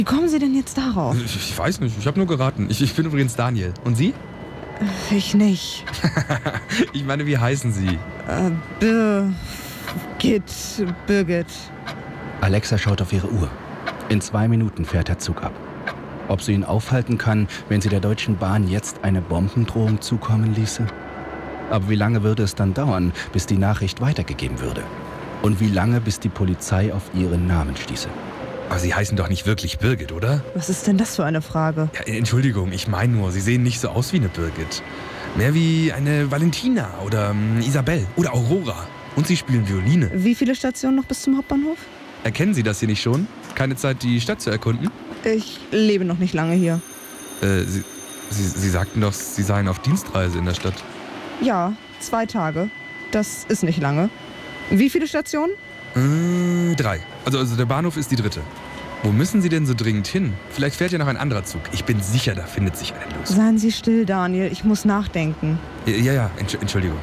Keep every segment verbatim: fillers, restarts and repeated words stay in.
Wie kommen Sie denn jetzt darauf? Ich, ich weiß nicht, ich habe nur geraten. Ich, ich bin übrigens Daniel. Und Sie? Ich nicht. Ich meine, wie heißen Sie? Äh, Birgit. Birgit. Alexa schaut auf ihre Uhr. In zwei Minuten fährt der Zug ab. Ob sie ihn aufhalten kann, wenn sie der Deutschen Bahn jetzt eine Bombendrohung zukommen ließe? Aber wie lange würde es dann dauern, bis die Nachricht weitergegeben würde? Und wie lange, bis die Polizei auf ihren Namen stieße? Aber Sie heißen doch nicht wirklich Birgit, oder? Was ist denn das für eine Frage? Ja, Entschuldigung, ich meine nur, Sie sehen nicht so aus wie eine Birgit. Mehr wie eine Valentina oder ähm, Isabel oder Aurora. Und Sie spielen Violine. Wie viele Stationen noch bis zum Hauptbahnhof? Erkennen Sie das hier nicht schon? Keine Zeit, die Stadt zu erkunden? Ich lebe noch nicht lange hier. Äh, Sie, Sie, Sie sagten doch, Sie seien auf Dienstreise in der Stadt. Ja, zwei Tage. Das ist nicht lange. Wie viele Stationen? Äh, drei. Also, also der Bahnhof ist die dritte. Wo müssen Sie denn so dringend hin? Vielleicht fährt ja noch ein anderer Zug. Ich bin sicher, da findet sich eine Lösung. Seien Sie still, Daniel. Ich muss nachdenken. Ja, ja, ja, Entsch- Entschuldigung.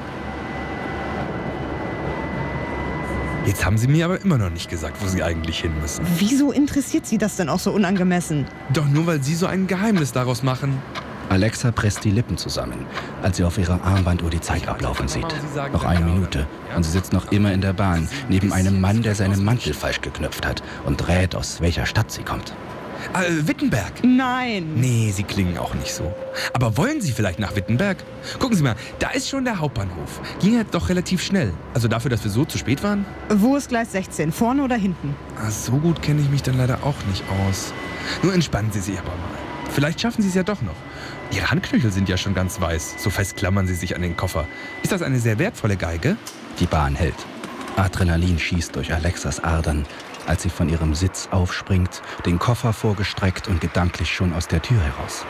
Jetzt haben Sie mir aber immer noch nicht gesagt, wo Sie eigentlich hin müssen. Wieso interessiert Sie das denn auch so unangemessen? Doch nur, weil Sie so ein Geheimnis daraus machen. Alexa presst die Lippen zusammen, als sie auf ihrer Armbanduhr die Zeit ablaufen sieht. Noch eine Minute und sie sitzt noch immer in der Bahn, neben einem Mann, der seinen Mantel falsch geknöpft hat und rät, aus welcher Stadt sie kommt. Äh, Wittenberg. Nein. Nee, Sie klingen auch nicht so. Aber wollen Sie vielleicht nach Wittenberg? Gucken Sie mal, da ist schon der Hauptbahnhof. Ging ja doch relativ schnell. Also dafür, dass wir so zu spät waren? Wo ist Gleis sechzehn? Vorne oder hinten? Ah, so gut kenne ich mich dann leider auch nicht aus. Nur entspannen Sie sich aber mal. Vielleicht schaffen Sie es ja doch noch. Ihre Handknöchel sind ja schon ganz weiß. So fest klammern Sie sich an den Koffer. Ist das eine sehr wertvolle Geige? Die Bahn hält. Adrenalin schießt durch Alexas Adern, als sie von ihrem Sitz aufspringt, den Koffer vorgestreckt und gedanklich schon aus der Tür heraus.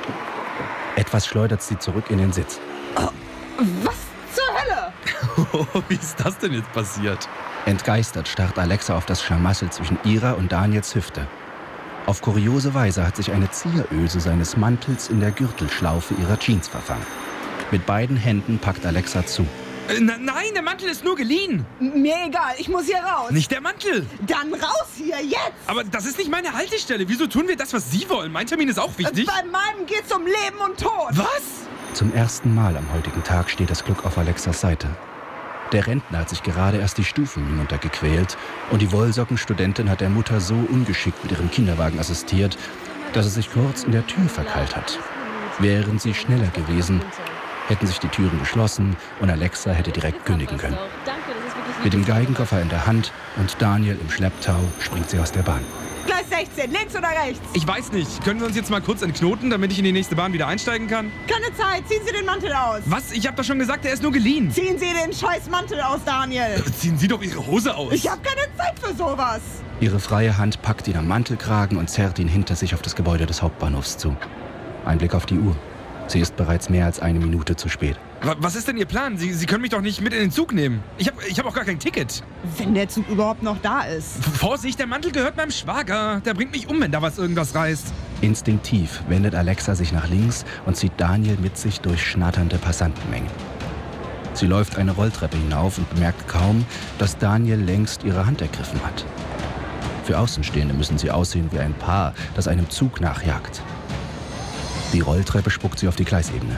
Etwas schleudert sie zurück in den Sitz. Oh, was zur Hölle? Wie ist das denn jetzt passiert? Entgeistert starrt Alexa auf das Schlamassel zwischen ihrer und Daniels Hüfte. Auf kuriose Weise hat sich eine Zieröse seines Mantels in der Gürtelschlaufe ihrer Jeans verfangen. Mit beiden Händen packt Alexa zu. Äh, na, nein, der Mantel ist nur geliehen. Mir egal, ich muss hier raus. Nicht der Mantel. Dann raus hier, jetzt! Aber das ist nicht meine Haltestelle. Wieso tun wir das, was Sie wollen? Mein Termin ist auch wichtig. Bei meinem geht's um Leben und Tod. Was? Zum ersten Mal am heutigen Tag steht das Glück auf Alexas Seite. Der Rentner hat sich gerade erst die Stufen hinuntergequält und die Wollsockenstudentin hat der Mutter so ungeschickt mit ihrem Kinderwagen assistiert, dass es sich kurz in der Tür verkeilt hat. Wären sie schneller gewesen, hätten sich die Türen geschlossen und Alexa hätte direkt kündigen können. Mit dem Geigenkoffer in der Hand und Daniel im Schlepptau springt sie aus der Bahn. Gleis sechzehn, links oder rechts? Ich weiß nicht. Können wir uns jetzt mal kurz entknoten, damit ich in die nächste Bahn wieder einsteigen kann? Keine Zeit, ziehen Sie den Mantel aus. Was? Ich hab doch schon gesagt, er ist nur geliehen. Ziehen Sie den scheiß Mantel aus, Daniel. Ziehen Sie doch Ihre Hose aus. Ich hab keine Zeit für sowas. Ihre freie Hand packt ihn am Mantelkragen und zerrt ihn hinter sich auf das Gebäude des Hauptbahnhofs zu. Ein Blick auf die Uhr. Sie ist bereits mehr als eine Minute zu spät. Wa- Was ist denn Ihr Plan? Sie, Sie können mich doch nicht mit in den Zug nehmen. Ich habe ich hab auch gar kein Ticket. Wenn der Zug überhaupt noch da ist. Vorsicht, der Mantel gehört meinem Schwager. Der bringt mich um, wenn da was irgendwas reißt. Instinktiv wendet Alexa sich nach links und zieht Daniel mit sich durch schnatternde Passantenmengen. Sie läuft eine Rolltreppe hinauf und bemerkt kaum, dass Daniel längst ihre Hand ergriffen hat. Für Außenstehende müssen sie aussehen wie ein Paar, das einem Zug nachjagt. Die Rolltreppe spuckt sie auf die Gleisebene.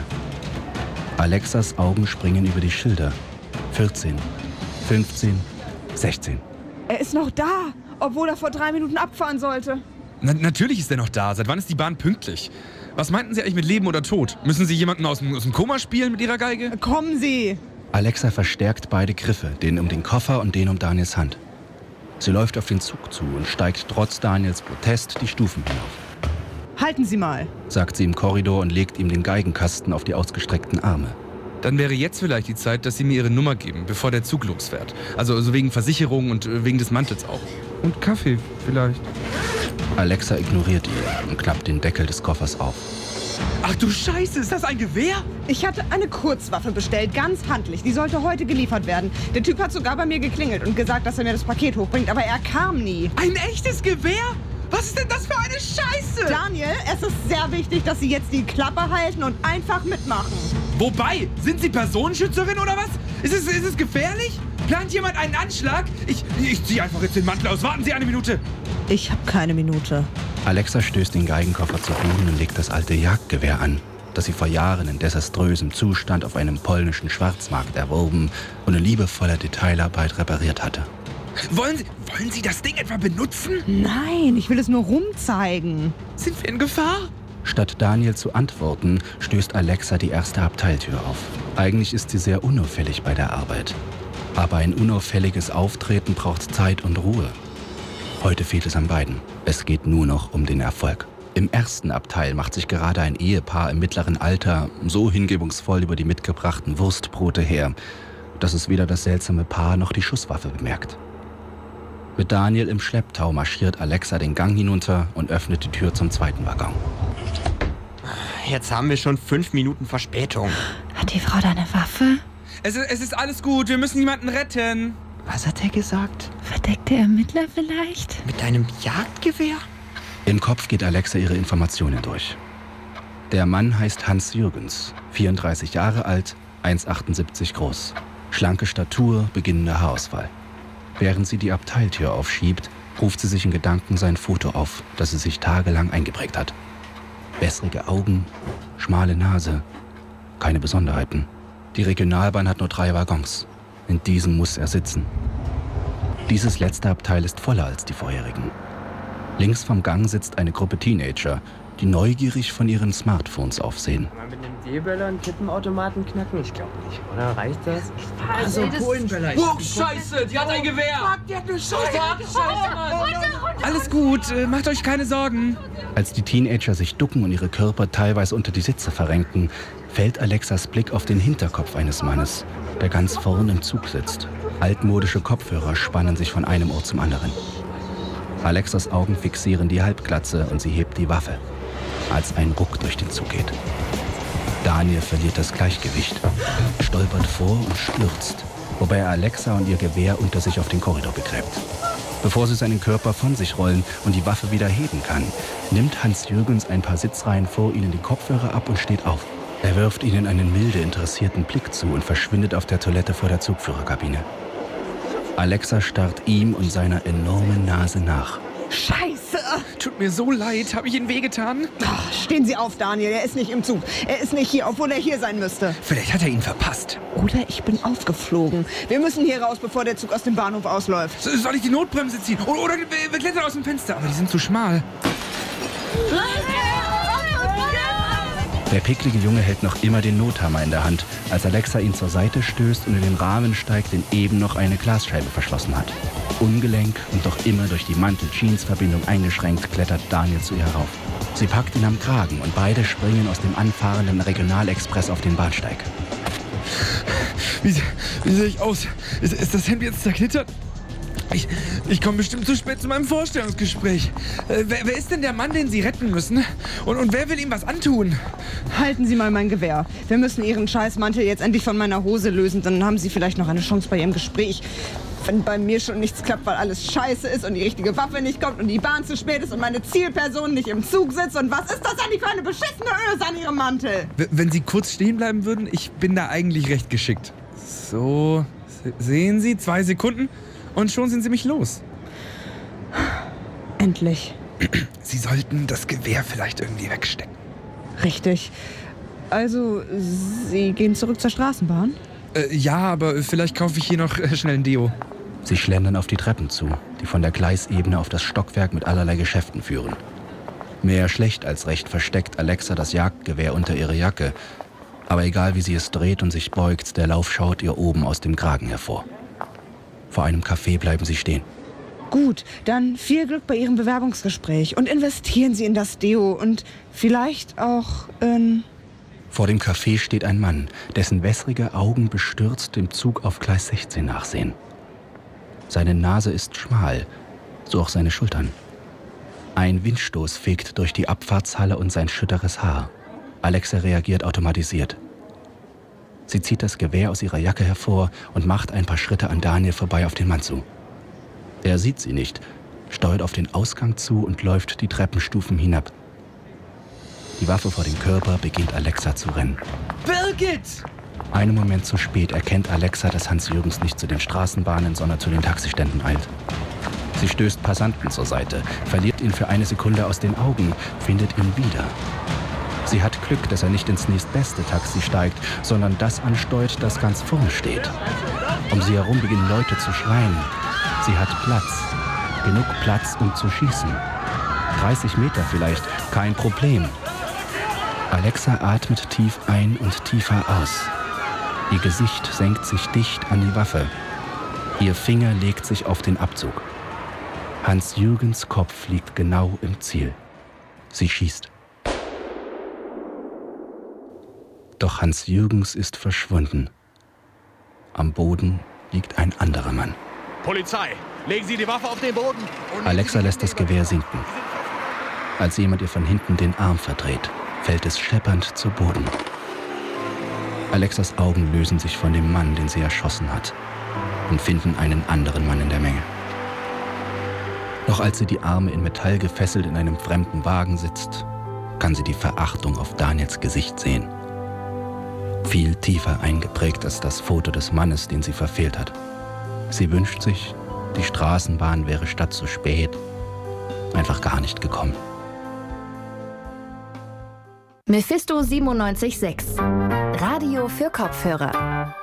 Alexas Augen springen über die Schilder. vierzehn, fünfzehn, sechzehn. Er ist noch da, obwohl er vor drei Minuten abfahren sollte. Na, natürlich ist er noch da. Seit wann ist die Bahn pünktlich? Was meinten Sie eigentlich mit Leben oder Tod? Müssen Sie jemanden aus dem, aus dem Koma spielen mit Ihrer Geige? Kommen Sie! Alexa verstärkt beide Griffe, den um den Koffer und den um Daniels Hand. Sie läuft auf den Zug zu und steigt trotz Daniels Protest die Stufen hinauf. Halten Sie mal. Sagt sie im Korridor und legt ihm den Geigenkasten auf die ausgestreckten Arme. Dann wäre jetzt vielleicht die Zeit, dass Sie mir Ihre Nummer geben, bevor der Zug losfährt. Also, also wegen Versicherung und äh, wegen des Mantels auch. Und Kaffee vielleicht. Alexa ignoriert ihn und klappt den Deckel des Koffers auf. Ach du Scheiße, ist das ein Gewehr? Ich hatte eine Kurzwaffe bestellt, ganz handlich. Die sollte heute geliefert werden. Der Typ hat sogar bei mir geklingelt und gesagt, dass er mir das Paket hochbringt, aber er kam nie. Ein echtes Gewehr? Was ist denn das für eine Scheiße? Daniel, es ist sehr wichtig, dass Sie jetzt die Klappe halten und einfach mitmachen. Wobei, sind Sie Personenschützerin oder was? Ist es, ist es gefährlich? Plant jemand einen Anschlag? Ich, ich ziehe einfach jetzt den Mantel aus. Warten Sie eine Minute. Ich habe keine Minute. Alexa stößt den Geigenkoffer zu Boden und legt das alte Jagdgewehr an, das sie vor Jahren in desaströsem Zustand auf einem polnischen Schwarzmarkt erworben und in liebevoller Detailarbeit repariert hatte. Wollen Sie, wollen Sie das Ding etwa benutzen? Nein, ich will es nur rumzeigen. Sind wir in Gefahr? Statt Daniel zu antworten, stößt Alexa die erste Abteiltür auf. Eigentlich ist sie sehr unauffällig bei der Arbeit. Aber ein unauffälliges Auftreten braucht Zeit und Ruhe. Heute fehlt es an beiden. Es geht nur noch um den Erfolg. Im ersten Abteil macht sich gerade ein Ehepaar im mittleren Alter so hingebungsvoll über die mitgebrachten Wurstbrote her, dass es weder das seltsame Paar noch die Schusswaffe bemerkt. Mit Daniel im Schlepptau marschiert Alexa den Gang hinunter und öffnet die Tür zum zweiten Waggon. Jetzt haben wir schon fünf Minuten Verspätung. Hat die Frau da eine Waffe? Es ist, es ist alles gut, wir müssen jemanden retten. Was hat er gesagt? Verdeckte Ermittler vielleicht? Mit deinem Jagdgewehr? Im Kopf geht Alexa ihre Informationen durch. Der Mann heißt Hans Jürgens, vierunddreißig Jahre alt, eins Komma achtundsiebzig groß. Schlanke Statur, beginnender Haarausfall. Während sie die Abteiltür aufschiebt, ruft sie sich in Gedanken sein Foto auf, das sie sich tagelang eingeprägt hat. Wässrige Augen, schmale Nase, keine Besonderheiten. Die Regionalbahn hat nur drei Waggons. In diesem muss er sitzen. Dieses letzte Abteil ist voller als die vorherigen. Links vom Gang sitzt eine Gruppe Teenager, die neugierig von ihren Smartphones aufsehen. Kann man mit einem D-Böller einen Tippenautomaten knacken? Ich glaube nicht, oder? Reicht das? Also Polenböller. Oh, Scheiße, die hat ein Gewehr. Fuck, die hat eine Scheiße. Scheiße, Mann. Alles gut, äh, macht euch keine Sorgen. Als die Teenager sich ducken und ihre Körper teilweise unter die Sitze verrenken, fällt Alexas Blick auf den Hinterkopf eines Mannes, der ganz vorn im Zug sitzt. Altmodische Kopfhörer spannen sich von einem Ohr zum anderen. Alexas Augen fixieren die Halbglatze und sie hebt die Waffe, als ein Ruck durch den Zug geht. Daniel verliert das Gleichgewicht, stolpert vor und stürzt, wobei er Alexa und ihr Gewehr unter sich auf den Korridor begräbt. Bevor sie seinen Körper von sich rollen und die Waffe wieder heben kann, nimmt Hans Jürgens ein paar Sitzreihen vor ihnen die Kopfhörer ab und steht auf. Er wirft ihnen einen milde interessierten Blick zu und verschwindet auf der Toilette vor der Zugführerkabine. Alexa starrt ihm und seiner enormen Nase nach. Scheiße. Tut mir so leid, habe ich Ihnen wehgetan? Ach, stehen Sie auf, Daniel. Er ist nicht im Zug. Er ist nicht hier, obwohl er hier sein müsste. Vielleicht hat er ihn verpasst. Oder ich bin aufgeflogen. Wir müssen hier raus, bevor der Zug aus dem Bahnhof ausläuft. So- Soll ich die Notbremse ziehen? Oder, oder wir, wir klettern aus dem Fenster? Aber die sind zu schmal. Der picklige Junge hält noch immer den Nothammer in der Hand, als Alexa ihn zur Seite stößt und in den Rahmen steigt, den eben noch eine Glasscheibe verschlossen hat. Ungelenk und doch immer durch die Mantel-Jeans-Verbindung eingeschränkt, klettert Daniel zu ihr herauf. Sie packt ihn am Kragen und beide springen aus dem anfahrenden Regionalexpress auf den Bahnsteig. Wie, se- wie sehe ich aus? Ist, ist das Hemd jetzt zerknittert? Ich, ich komme bestimmt zu spät zu meinem Vorstellungsgespräch. Äh, wer, wer ist denn der Mann, den Sie retten müssen? Und, und wer will ihm was antun? Halten Sie mal mein Gewehr. Wir müssen Ihren Scheißmantel jetzt endlich von meiner Hose lösen. Dann haben Sie vielleicht noch eine Chance bei Ihrem Gespräch. Wenn bei mir schon nichts klappt, weil alles scheiße ist und die richtige Waffe nicht kommt und die Bahn zu spät ist und meine Zielperson nicht im Zug sitzt. Und was ist das eigentlich für eine beschissene Öse an Ihrem Mantel? W- Wenn Sie kurz stehen bleiben würden, ich bin da eigentlich recht geschickt. So, se- sehen Sie, zwei Sekunden und schon sind Sie mich los. Endlich. Sie sollten das Gewehr vielleicht irgendwie wegstecken. Richtig. Also, Sie gehen zurück zur Straßenbahn? Äh, ja, aber vielleicht kaufe ich hier noch äh, schnell ein Deo. Sie schlendern auf die Treppen zu, die von der Gleisebene auf das Stockwerk mit allerlei Geschäften führen. Mehr schlecht als recht versteckt Alexa das Jagdgewehr unter ihre Jacke. Aber egal wie sie es dreht und sich beugt, der Lauf schaut ihr oben aus dem Kragen hervor. Vor einem Café bleiben sie stehen. Gut, dann viel Glück bei Ihrem Bewerbungsgespräch und investieren Sie in das Deo und vielleicht auch in... Vor dem Café steht ein Mann, dessen wässrige Augen bestürzt dem Zug auf Gleis sechzehn nachsehen. Seine Nase ist schmal, so auch seine Schultern. Ein Windstoß fegt durch die Abfahrtshalle und sein schütteres Haar. Alexa reagiert automatisiert. Sie zieht das Gewehr aus ihrer Jacke hervor und macht ein paar Schritte an Daniel vorbei auf den Mann zu. Er sieht sie nicht, steuert auf den Ausgang zu und läuft die Treppenstufen hinab. Die Waffe vor dem Körper beginnt Alexa zu rennen. Birgit! Einen Moment zu spät erkennt Alexa, dass Hans Jürgens nicht zu den Straßenbahnen, sondern zu den Taxiständen eilt. Sie stößt Passanten zur Seite, verliert ihn für eine Sekunde aus den Augen, findet ihn wieder. Sie hat Glück, dass er nicht ins nächstbeste Taxi steigt, sondern das ansteuert, das ganz vorne steht. Um sie herum beginnen Leute zu schreien. Sie hat Platz. Genug Platz, um zu schießen. dreißig Meter vielleicht, kein Problem. Alexa atmet tief ein und tiefer aus. Ihr Gesicht senkt sich dicht an die Waffe. Ihr Finger legt sich auf den Abzug. Hans-Jürgens Kopf liegt genau im Ziel. Sie schießt. Doch Hans-Jürgens ist verschwunden. Am Boden liegt ein anderer Mann. Polizei, legen Sie die Waffe auf den Boden. Alexa lässt das Gewehr sinken. Als jemand ihr von hinten den Arm verdreht, fällt es scheppernd zu Boden. Alexas Augen lösen sich von dem Mann, den sie erschossen hat, und finden einen anderen Mann in der Menge. Noch als sie die Arme in Metall gefesselt in einem fremden Wagen sitzt, kann sie die Verachtung auf Daniels Gesicht sehen. Viel tiefer eingeprägt als das Foto des Mannes, den sie verfehlt hat. Sie wünscht sich, die Straßenbahn wäre statt zu spät einfach gar nicht gekommen. Mephisto siebenundneunzig Komma sechs. Radio für Kopfhörer.